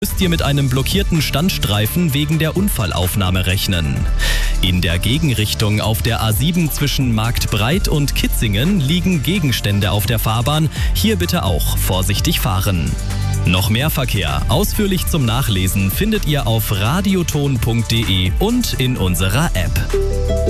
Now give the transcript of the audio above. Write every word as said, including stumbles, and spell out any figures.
müsst ihr mit einem blockierten Standstreifen wegen der Unfallaufnahme rechnen. In der Gegenrichtung auf der A sieben zwischen Marktbreit und Kitzingen liegen Gegenstände auf der Fahrbahn. Hier bitte auch vorsichtig fahren. Noch mehr Verkehr, ausführlich zum Nachlesen, findet ihr auf radioton punkt de und in unserer App.